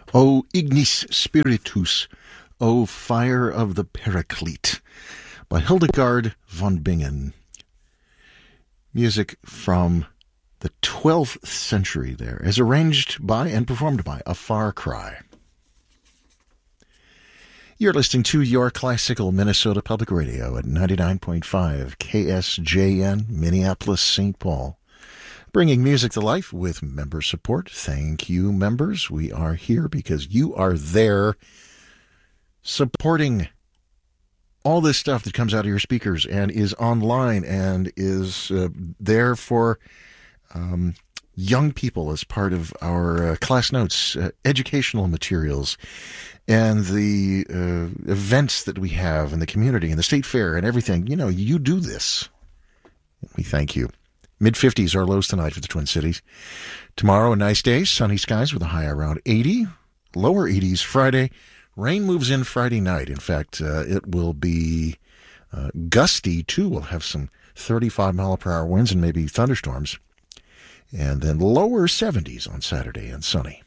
O Ignis Spiritus, O Fire of the Paraclete, by Hildegard von Bingen. Music from the 12th century there, as arranged by and performed by A Far Cry. You're listening to your classical Minnesota Public Radio at 99.5 KSJN, Minneapolis, St. Paul. Bringing music to life with member support. Thank you, members. We are here because you are there supporting all this stuff that comes out of your speakers and is online and is there for young people as part of our class notes, educational materials, and the events that we have in the community and the state fair and everything. You know, you do this. We thank you. Mid-50s are lows tonight for the Twin Cities. Tomorrow, a nice day, sunny skies with a high around 80. Lower 80s Friday. Rain moves in Friday night. In fact, it will be gusty, too. We'll have some 35-mile-per-hour winds and maybe thunderstorms. And then lower 70s on Saturday and sunny.